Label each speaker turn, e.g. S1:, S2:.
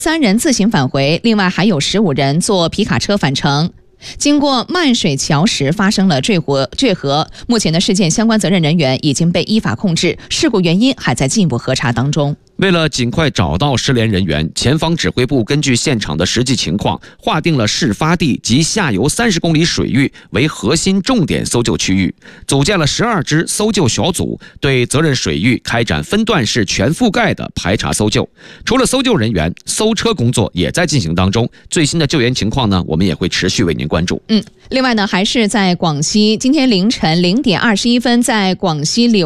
S1: 3人自行返回，另外还有15人坐皮卡车返程。经过漫水桥时发生了坠河，目前的事件相关责任人员已经被依法控制，事故原因还在进一步核查当中。
S2: 为了尽快找到失联人员，前方指挥部根据现场的实际情况，划定了事发地及下游30公里水域为核心重点搜救区域，组建了12支搜救小组，对责任水域开展分段式全覆盖的排查搜救。除了搜救人员，搜车工作也在进行当中。最新的救援情况呢，我们也会持续为您关注。
S1: 另外呢，还是在广西，今天凌晨0点21分，在广西柳